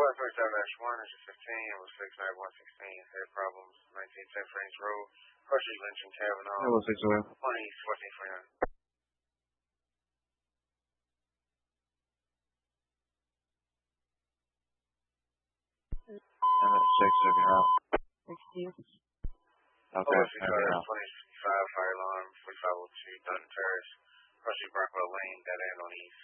527-1, this is 15, it was 69116, head problems, 1910 Frames Road, Crusher, Lynch, and Kavanaugh. It was 6 1 East, 1449. I'm at 6 if you're out. 16. Okay, OSC 25, fire alarm, 4502, Dunn Terrace, Crusher, Brockwell Lane, dead end on East.